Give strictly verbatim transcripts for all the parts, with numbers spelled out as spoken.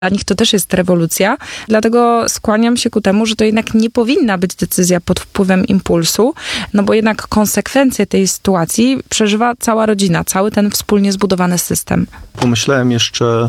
Dla nich to też jest rewolucja, dlatego skłaniam się ku temu, że to jednak nie powinna być decyzja pod wpływem impulsu, no bo jednak konsekwencje tej sytuacji przeżywa cała rodzina, cały ten wspólnie zbudowany system. Pomyślałem jeszcze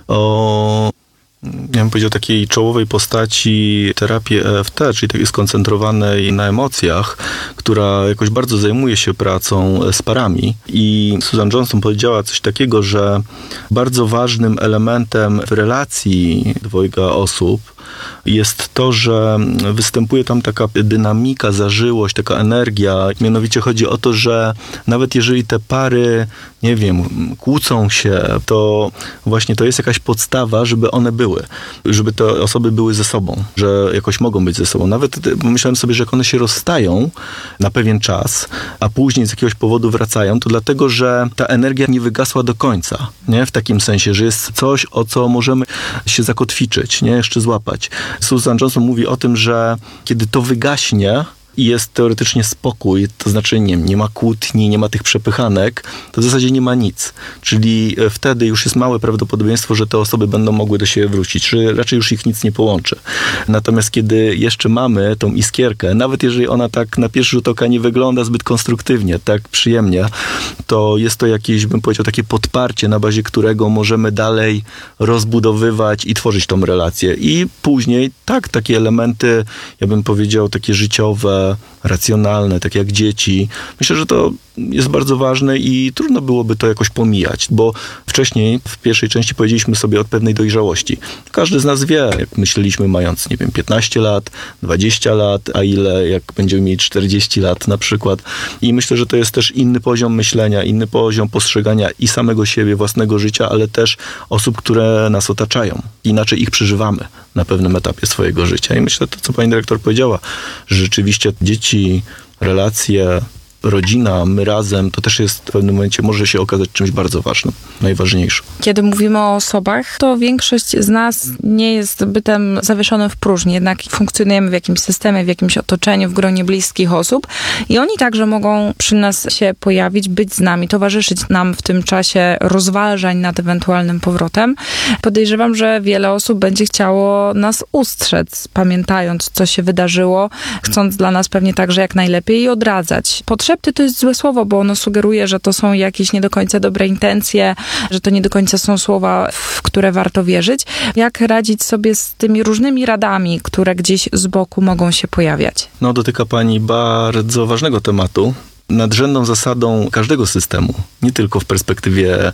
o, ja bym powiedział, takiej czołowej postaci terapii E F T, czyli takiej skoncentrowanej na emocjach, która jakoś bardzo zajmuje się pracą z parami. I Susan Johnson powiedziała coś takiego, że bardzo ważnym elementem w relacji dwojga osób jest to, że występuje tam taka dynamika, zażyłość, taka energia. Mianowicie chodzi o to, że nawet jeżeli te pary, nie wiem, kłócą się, to właśnie to jest jakaś podstawa, żeby one były. Żeby te osoby były ze sobą, że jakoś mogą być ze sobą. Nawet pomyślałem sobie, że jak one się rozstają na pewien czas, a później z jakiegoś powodu wracają, to dlatego, że ta energia nie wygasła do końca. Nie? W takim sensie, że jest coś, o co możemy się zakotwiczyć, nie? Jeszcze złapać. Susan Johnson mówi o tym, że kiedy to wygaśnie i jest teoretycznie spokój, to znaczy nie, nie ma kłótni, nie ma tych przepychanek, to w zasadzie nie ma nic. Czyli wtedy już jest małe prawdopodobieństwo, że te osoby będą mogły do siebie wrócić, czy raczej już ich nic nie połączy. Natomiast kiedy jeszcze mamy tą iskierkę, nawet jeżeli ona tak na pierwszy rzut oka nie wygląda zbyt konstruktywnie, tak przyjemnie, to jest to jakieś, bym powiedział, takie podparcie, na bazie którego możemy dalej rozbudowywać i tworzyć tą relację. I później, tak, takie elementy, ja bym powiedział, takie życiowe, racjonalne, tak jak dzieci. Myślę, że to jest bardzo ważne i trudno byłoby to jakoś pomijać, bo wcześniej w pierwszej części powiedzieliśmy sobie o pewnej dojrzałości. Każdy z nas wie, jak myśleliśmy mając, nie wiem, piętnaście lat, dwadzieścia lat, a ile jak będziemy mieli czterdzieści lat na przykład. I myślę, że to jest też inny poziom myślenia, inny poziom postrzegania i samego siebie, własnego życia, ale też osób, które nas otaczają. Inaczej ich przeżywamy na pewnym etapie swojego życia. I myślę, to co pani dyrektor powiedziała, że rzeczywiście dzieci, relacje, rodzina, my razem, to też jest w pewnym momencie może się okazać czymś bardzo ważnym, najważniejszym. Kiedy mówimy o osobach, to większość z nas nie jest bytem zawieszonym w próżni, jednak funkcjonujemy w jakimś systemie, w jakimś otoczeniu, w gronie bliskich osób i oni także mogą przy nas się pojawić, być z nami, towarzyszyć nam w tym czasie rozważań nad ewentualnym powrotem. Podejrzewam, że wiele osób będzie chciało nas ustrzec, pamiętając, co się wydarzyło, chcąc dla nas pewnie także jak najlepiej odradzać. Potrzebne to jest złe słowo, bo ono sugeruje, że to są jakieś nie do końca dobre intencje, że to nie do końca są słowa, w które warto wierzyć. Jak radzić sobie z tymi różnymi radami, które gdzieś z boku mogą się pojawiać? No, dotyka pani bardzo ważnego tematu. Nadrzędną zasadą każdego systemu, nie tylko w perspektywie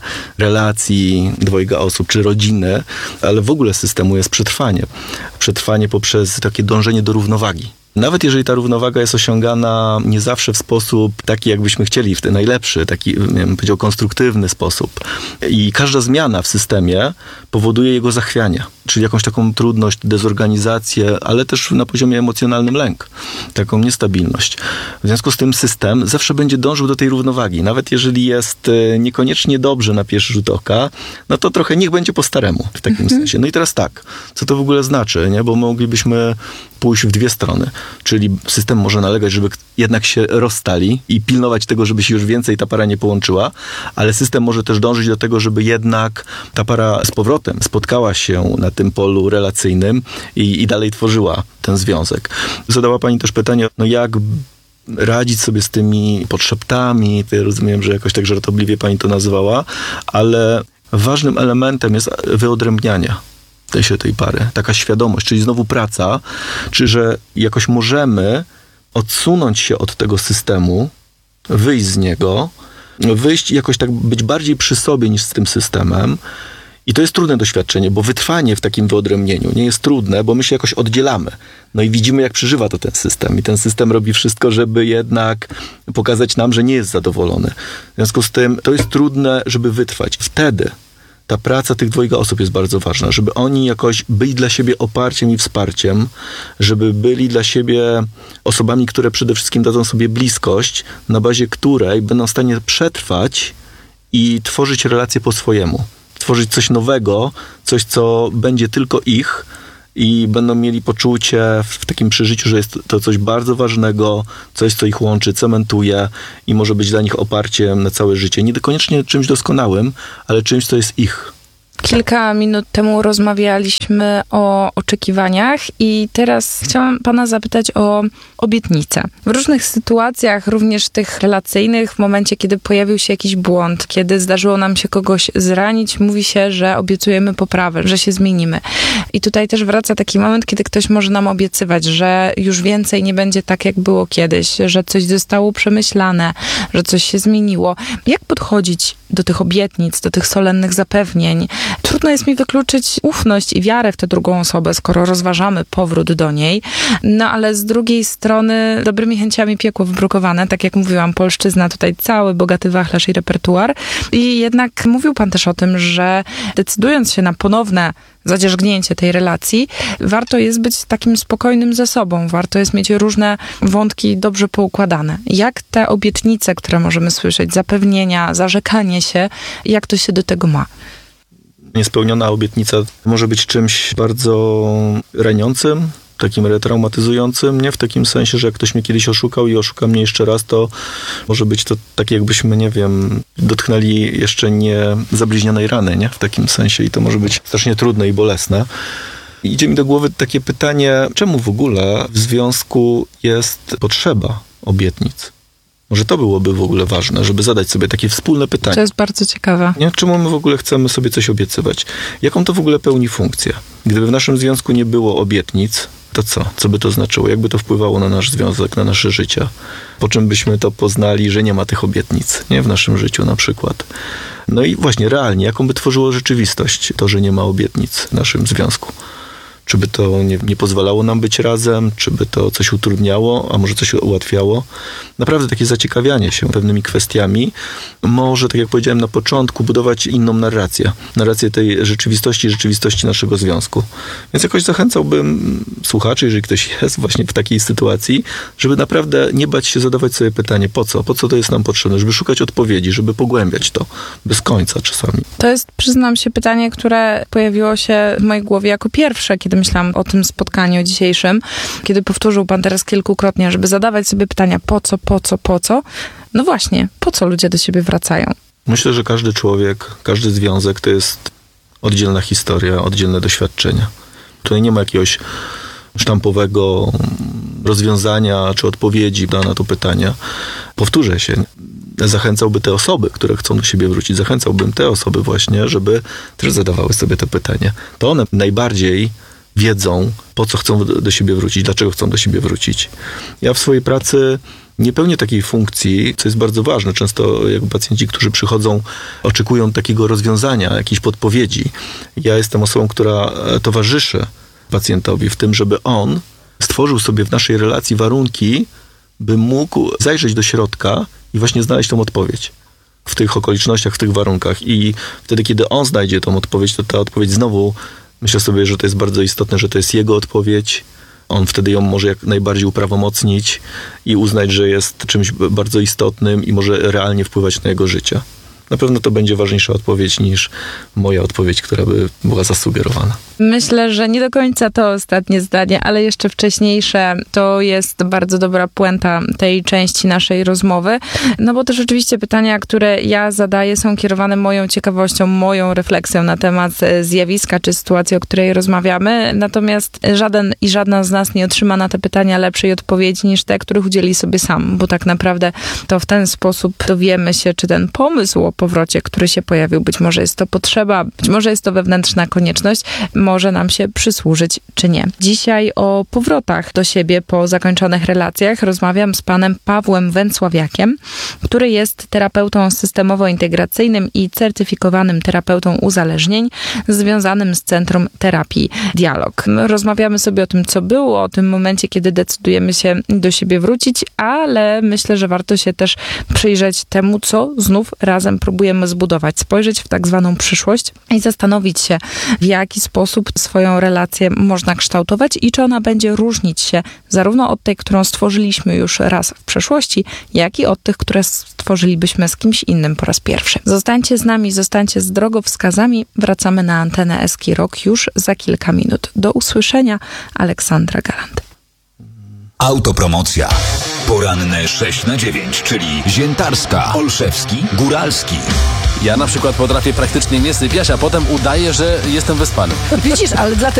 relacji dwojga osób czy rodziny, ale w ogóle systemu jest przetrwanie. Przetrwanie poprzez takie dążenie do równowagi. Nawet jeżeli ta równowaga jest osiągana nie zawsze w sposób taki, jakbyśmy chcieli, w ten najlepszy, taki, nie wiem, powiedział, konstruktywny sposób. I każda zmiana w systemie powoduje jego zachwianie, czyli jakąś taką trudność, dezorganizację, ale też na poziomie emocjonalnym lęk, taką niestabilność. W związku z tym system zawsze będzie dążył do tej równowagi. Nawet jeżeli jest niekoniecznie dobrze na pierwszy rzut oka, no to trochę niech będzie po staremu w takim mhm. sensie. No i teraz tak, co to w ogóle znaczy, nie? Bo moglibyśmy pójść w dwie strony. Czyli system może nalegać, żeby jednak się rozstali i pilnować tego, żeby się już więcej ta para nie połączyła, ale system może też dążyć do tego, żeby jednak ta para z powrotem spotkała się na tym polu relacyjnym i, i dalej tworzyła ten związek. Zadała pani też pytanie, no jak radzić sobie z tymi podszeptami, ja rozumiem, że jakoś tak żartobliwie pani to nazwała, ale ważnym elementem jest wyodrębnianie się tej pary, taka świadomość, czyli znowu praca, czy że jakoś możemy odsunąć się od tego systemu, wyjść z niego, wyjść i jakoś tak być bardziej przy sobie niż z tym systemem. I to jest trudne doświadczenie, bo wytrwanie w takim wyodrębnieniu nie jest trudne, bo my się jakoś oddzielamy. No i widzimy, jak przeżywa to ten system. I ten system robi wszystko, żeby jednak pokazać nam, że nie jest zadowolony. W związku z tym to jest trudne, żeby wytrwać. Wtedy ta praca tych dwojga osób jest bardzo ważna, żeby oni jakoś byli dla siebie oparciem i wsparciem, żeby byli dla siebie osobami, które przede wszystkim dadzą sobie bliskość, na bazie której będą w stanie przetrwać i tworzyć relacje po swojemu. Tworzyć coś nowego, coś, co będzie tylko ich i będą mieli poczucie w takim przeżyciu, że jest to coś bardzo ważnego, coś, co ich łączy, cementuje i może być dla nich oparciem na całe życie. Nie koniecznie czymś doskonałym, ale czymś, co jest ich. Kilka minut temu rozmawialiśmy o oczekiwaniach i teraz chciałam pana zapytać o obietnice. W różnych sytuacjach, również tych relacyjnych, w momencie, kiedy pojawił się jakiś błąd, kiedy zdarzyło nam się kogoś zranić, mówi się, że obiecujemy poprawę, że się zmienimy. I tutaj też wraca taki moment, kiedy ktoś może nam obiecywać, że już więcej nie będzie tak, jak było kiedyś, że coś zostało przemyślane, że coś się zmieniło. Jak podchodzić do tych obietnic, do tych solennych zapewnień? Trudno jest mi wykluczyć ufność i wiarę w tę drugą osobę, skoro rozważamy powrót do niej. No ale z drugiej strony dobrymi chęciami piekło wybrukowane. Tak jak mówiłam, polszczyzna, tutaj cały bogaty wachlarz i repertuar. I jednak mówił pan też o tym, że decydując się na ponowne zadzierzgnięcie tej relacji, warto jest być takim spokojnym ze sobą. Warto jest mieć różne wątki dobrze poukładane. Jak te obietnice, które możemy słyszeć, zapewnienia, zarzekanie się, jak to się do tego ma? Niespełniona obietnica może być czymś bardzo raniącym, takim retraumatyzującym, nie? W takim sensie, że jak ktoś mnie kiedyś oszukał i oszuka mnie jeszcze raz, to może być to tak, jakbyśmy, nie wiem, dotknęli jeszcze nie zabliźnionej rany, nie? W takim sensie i to może być strasznie trudne i bolesne. I idzie mi do głowy takie pytanie, czemu w ogóle w związku jest potrzeba obietnic? Może to byłoby w ogóle ważne, żeby zadać sobie takie wspólne pytanie. To jest bardzo ciekawe. Nie? Czemu my w ogóle chcemy sobie coś obiecywać? Jaką to w ogóle pełni funkcję? Gdyby w naszym związku nie było obietnic, to co? Co by to znaczyło? Jakby to wpływało na nasz związek, na nasze życie? Po czym byśmy to poznali, że nie ma tych obietnic, nie? W naszym życiu na przykład. No i właśnie realnie, jaką by tworzyło rzeczywistość to, że nie ma obietnic w naszym związku? Czy by to nie, nie pozwalało nam być razem? Czy by to coś utrudniało, a może coś ułatwiało? Naprawdę takie zaciekawianie się pewnymi kwestiami może, tak jak powiedziałem na początku, budować inną narrację. Narrację tej rzeczywistości, rzeczywistości naszego związku. Więc jakoś zachęcałbym słuchaczy, jeżeli ktoś jest właśnie w takiej sytuacji, żeby naprawdę nie bać się zadawać sobie pytanie, po co? Po co to jest nam potrzebne? Żeby szukać odpowiedzi, żeby pogłębiać to bez końca czasami. To jest, przyznam się, pytanie, które pojawiło się w mojej głowie jako pierwsze, kiedy myślałam o tym spotkaniu dzisiejszym, kiedy powtórzył pan teraz kilkukrotnie, żeby zadawać sobie pytania po co, po co, po co. No właśnie, po co ludzie do siebie wracają? Myślę, że każdy człowiek, każdy związek to jest oddzielna historia, oddzielne doświadczenia. Tutaj nie ma jakiegoś sztampowego rozwiązania czy odpowiedzi na to pytanie. Powtórzę się, zachęcałby te osoby, które chcą do siebie wrócić, zachęcałbym te osoby właśnie, żeby też zadawały sobie to pytanie. To one najbardziej wiedzą, po co chcą do siebie wrócić, dlaczego chcą do siebie wrócić. Ja w swojej pracy nie pełnię takiej funkcji, co jest bardzo ważne. Często jakby pacjenci, którzy przychodzą, oczekują takiego rozwiązania, jakiejś podpowiedzi. Ja jestem osobą, która towarzyszy pacjentowi w tym, żeby on stworzył sobie w naszej relacji warunki, by mógł zajrzeć do środka i właśnie znaleźć tą odpowiedź w tych okolicznościach, w tych warunkach. I wtedy, kiedy on znajdzie tą odpowiedź, to ta odpowiedź znowu, myślę sobie, że to jest bardzo istotne, że to jest jego odpowiedź. On wtedy ją może jak najbardziej uprawomocnić i uznać, że jest czymś bardzo istotnym i może realnie wpływać na jego życie. Na pewno to będzie ważniejsza odpowiedź niż moja odpowiedź, która by była zasugerowana. Myślę, że nie do końca to ostatnie zdanie, ale jeszcze wcześniejsze to jest bardzo dobra puenta tej części naszej rozmowy. No bo to rzeczywiście pytania, które ja zadaję, są kierowane moją ciekawością, moją refleksją na temat zjawiska czy sytuacji, o której rozmawiamy. Natomiast żaden i żadna z nas nie otrzyma na te pytania lepszej odpowiedzi niż te, których udzieli sobie sam, bo tak naprawdę to w ten sposób dowiemy się, czy ten pomysł o powrocie, który się pojawił, być może jest to potrzeba, być może jest to wewnętrzna konieczność, może nam się przysłużyć, czy nie. Dzisiaj o powrotach do siebie po zakończonych relacjach rozmawiam z panem Pawłem Węcławiakiem, który jest terapeutą systemowo-integracyjnym i certyfikowanym terapeutą uzależnień związanym z Centrum Terapii Dialog. Rozmawiamy sobie o tym, co było, o tym momencie, kiedy decydujemy się do siebie wrócić, ale myślę, że warto się też przyjrzeć temu, co znów razem próbujemy zbudować, spojrzeć w tak zwaną przyszłość i zastanowić się, w jaki sposób swoją relację można kształtować i czy ona będzie różnić się zarówno od tej, którą stworzyliśmy już raz w przeszłości, jak i od tych, które stworzylibyśmy z kimś innym po raz pierwszy. Zostańcie z nami, zostańcie z drogowskazami. Wracamy na antenę Eski Rock już za kilka minut. Do usłyszenia. Aleksandra Galant. Autopromocja. Poranne sześć na dziewięć, czyli Ziętarska, Olszewski, Góralski. Ja na przykład potrafię praktycznie nie sypiać, a potem udaję, że jestem wyspany. Widzisz, ale dlatego